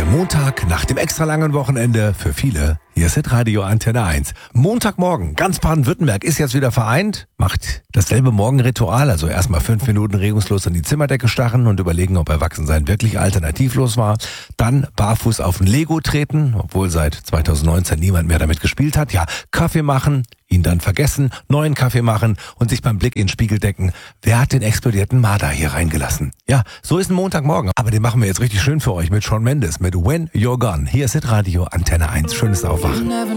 Montag nach dem extra langen Wochenende für viele. Hier ist Hitradio Antenne 1. Montagmorgen, ganz Baden-Württemberg ist jetzt wieder vereint, macht dasselbe Morgenritual, also erstmal 5 Minuten regungslos an die Zimmerdecke starren und überlegen, ob Erwachsensein wirklich alternativlos war. Dann barfuß auf ein Lego treten, obwohl seit 2019 niemand mehr damit gespielt hat. Ja, Kaffee machen, ihn dann vergessen, neuen Kaffee machen und sich beim Blick in den Spiegel denken, wer hat den explodierten Marder hier reingelassen? Ja, so ist ein Montagmorgen. Aber den machen wir jetzt richtig schön für euch mit Shawn Mendes, mit When You're Gone. Hier ist Hitradio Antenne 1. Schönes Aufwachen.